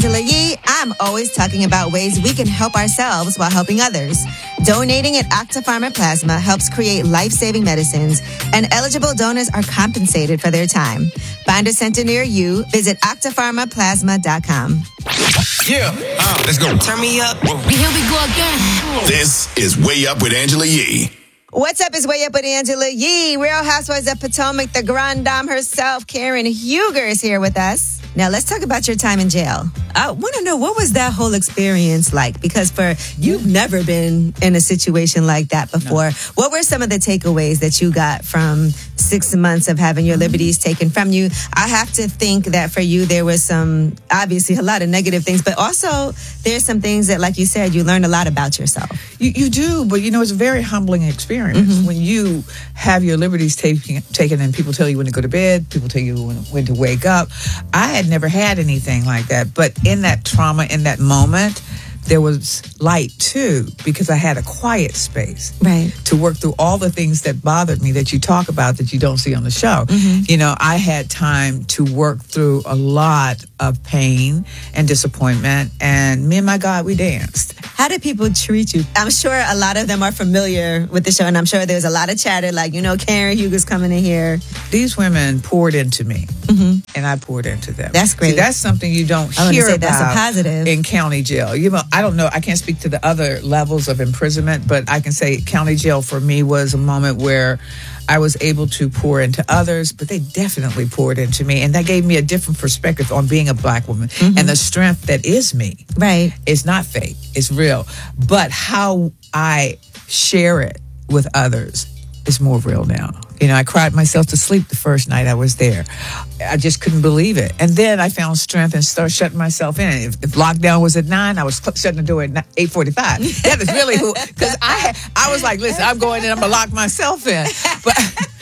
Angela Yee. I'm always talking about ways we can help ourselves while helping others. Donating at Octapharma Plasma helps create life-saving medicines, and eligible donors are compensated for their time. Find a center near you. Visit octapharmaplasma.com. Yeah, let's go. Turn me up. Here we go again. This is Way Up with Angela Yee. What's up? It's Way Up with Angela Yee. Real Housewives of Potomac, the Grand Dame herself, Karen Huger, is here with us. Now, let's talk about your time in jail. I want to know, what was that whole experience like? Because you've never been in a situation like that before. No. What were some of the takeaways that you got from 6 months of having your liberties taken from you? I have to think that for you, there was obviously a lot of negative things, but also there's some things that, like you said, you learned a lot about yourself. You do, but it's a very humbling experience when you have your liberties taken and people tell you when to go to bed, people tell you when to wake up. I had never had anything like that, but in that trauma, in that moment, there was light too, because I had a quiet space to work through all the things that bothered me that you talk about that you don't see on the show. I had time to work through a lot of pain and disappointment, and me and my God, we danced. How did people treat you? I'm sure a lot of them are familiar with the show, and I'm sure there's a lot of chatter like, Karen Huger's coming in here. These women poured into me, and I poured into them. That's great. See, that's something you don't hear about that's a positive. In county jail. I don't know. I can't speak to the other levels of imprisonment, but I can say county jail for me was a moment where I was able to pour into others, but they definitely poured into me. And that gave me a different perspective on being a Black woman and the strength that is me. Right. It's not fake. It's real. But how I share it with others is more real now. I cried myself to sleep the first night I was there. I just couldn't believe it. And then I found strength and started shutting myself in. If lockdown was at 9, I was shutting the door at 8:45. That is really because I was like, listen, I'm going in, I'm going to lock myself in. But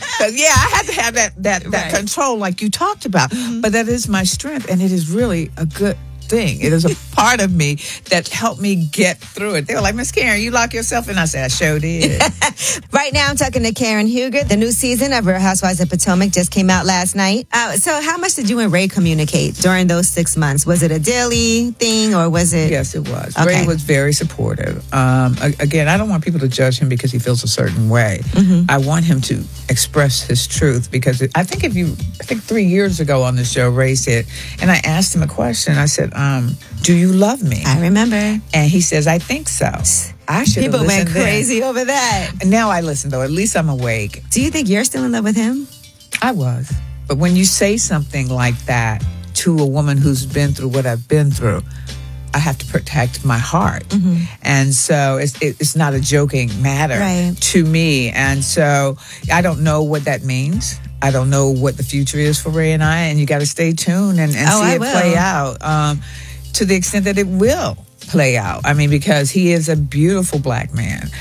I had to have that control like you talked about. But that is my strength, and it is really a good thing. It is a part of me that helped me get through it. They were like, Miss Karen, you lock yourself in? I said, I sure did. Right now, I'm talking to Karen Huger. The new season of Real Housewives of Potomac just came out last night. So how much did you and Ray communicate during those 6 months? Was it a daily thing, or was it? Yes, it was. Okay. Ray was very supportive. Again, I don't want people to judge him because he feels a certain way. I want him to express his truth, because I think 3 years ago on the show, Ray said, and I asked him a question. I said, do you love me? I remember. And he says, I think so. I should have listened. People went crazy over that. And now I listen, though. At least I'm awake. Do you think you're still in love with him? I was. But when you say something like that to a woman who's been through what I've been through, I have to protect my heart. And so it's not a joking matter to me. And so I don't know what that means. I don't know what the future is for Ray and I, and you got to stay tuned and see it play out to the extent that it will play out. I mean, because he is a beautiful Black man.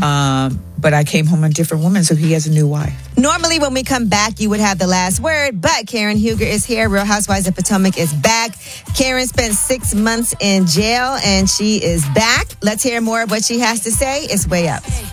But I came home a different woman, so he has a new wife. Normally, when we come back, you would have the last word, but Karen Huger is here. Real Housewives of Potomac is back. Karen spent 6 months in jail, and she is back. Let's hear more of what she has to say. It's Way Up.